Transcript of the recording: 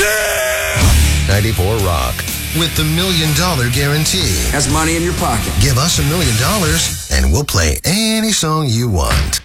Yeah! 94 Rock. With the $1 Million Guarantee. That's money in your pocket. Give us $1 million and we'll play any song you want.